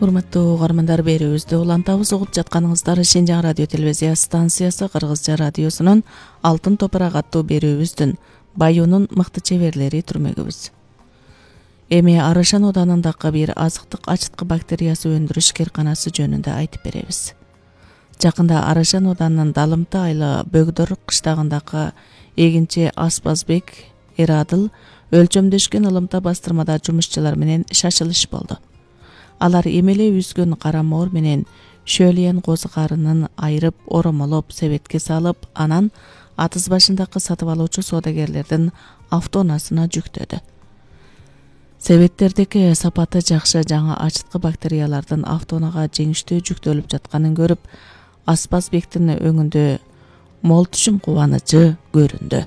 Урматтуу угармандар, берүүбүздү улантабыз. Угуп жатканыңыздар Шинжаң радио телевизия станциясы Кыргызча радиосунун Алтын топурак аттуу берүүбүздүн Баюунун мыкты чеберлери түрмөгүбүз. Эми Арашан Оданындагы бир азыктык ачыткы бактериясы өндүрүш кээрканасы жөнүндө айтып беребиз. Жакында Арашан Оданынын Далымты айылы Бөгдөр кыштагындагы эгинчи Аспазбек Эрадыл өлчөмдөшкөн ылымта бастырмада жумушчулар менен шашылыш болду. Алар эмеле үзгөн карамоор менен шөөлөйөн козукарынын айырып, оромолоп, себетке салып, анан атыз башындагы сатып алуучу соодагерлердин автоунасына жүктөдү. Себеттердеги сапаты жакшы жаңы ачыткы бактериялардын автоунага жеңиштүү жүктөлүп жатканын көрүп, Аспазбектин өңүндө мол түшүм кубанычы көрүндү.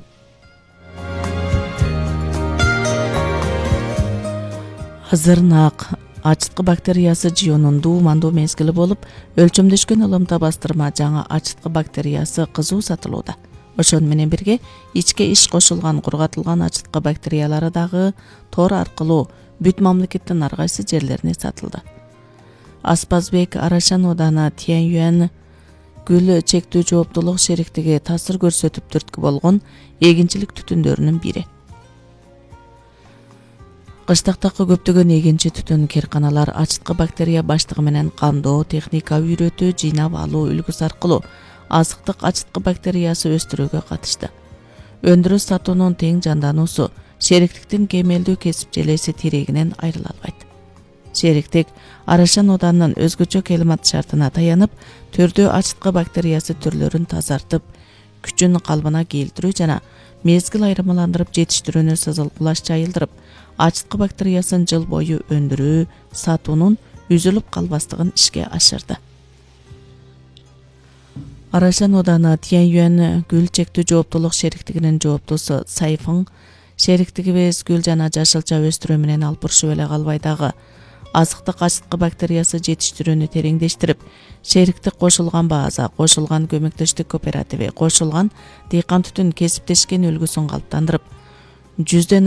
Азырнаак ачыткы бактериясы жыюунун дуумандуу мезгили болуп, өлчөмдөшкөн ылымта бастырма жаңы ачыткы бактериясы кызуу сатылууда. Ошону менен бирге ичке иш кошулган кургатылган ачыткы бактериялары дагы тор аркылуу бүт мамлекеттин ар кайсы жерлерине сатылды. Аспазбек Арашан Ооданы Тянь-Юань гүл чектүү жооптулук шериктиги таасир көрсөтүп түрткү болгон эгинчилик түтүндөрүнүн бири. Кыштактагы көптөгөн эгинчи түтүн кээрканалар ачыткы бактерия баштыгы менен кандоо, техника үйрөтүү, жыйнап алуу үлгүсү аркылуу азыктык ачыткы бактериясы өстүрүүгө катышты. Өндүрүш сатуунун тең жандануусу шериктиктин кемелдүү кесип желеси тирегинен айрыла албайт. Шериктик Арашан Оданынын өзгөчө климат шартына таянып, төрдөө ачыткы бактериясы түрлөрүн тазартып, күчүн калыбына келтирүү жана мезгил айырмаландырып жетиштирүүнү сызылгылаш жайылдырып, ачыткы бактериясын жыл бою өндүрүү, сатуунун үзүлүп калбастыгын ишке ашырды. Арашан Ооданы Тянь-Юань гүл чектүү жооптулук шериктигинин жооптусу Сайфың шериктигибиз гүл жана жашылча өстүрүү менен алпурушуп эле калбай дагы азыктык ачыткы бактериясы жетиштирүүнү тереңдештирип, шериктик кошулган база, кошулган көмөктөштүк кооперативи, кошулган дыйкан түтүн кесиптешкен үлгүсүн калыптандырып, 100